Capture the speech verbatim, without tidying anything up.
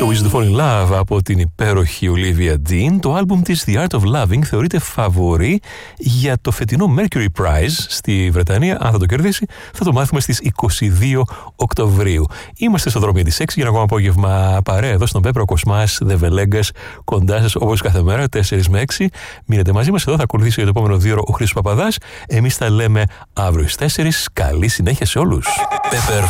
So Easy to Fall in Love από την υπέροχη Olivia Dean. Το άλμπουμ της The Art of Loving θεωρείται φαβορί για το φετινό Mercury Prize στη Βρετανία. Αν θα το κερδίσει, θα το μάθουμε στις είκοσι δύο Οκτωβρίου. Είμαστε στο δρόμο της έξι για ένα ακόμα απόγευμα παρέα εδώ στον Πέπρο Κοσμάς The Velegas, κοντά σας όπως κάθε μέρα, τέσσερα με έξι. Μείνετε μαζί μας εδώ, θα ακολουθήσει για το επόμενο δύο ώρο ο Χρήστος Παπαδάς. Εμείς τα λέμε αύριο στις τέσσερις. Καλή συνέχεια σε όλους. Pepper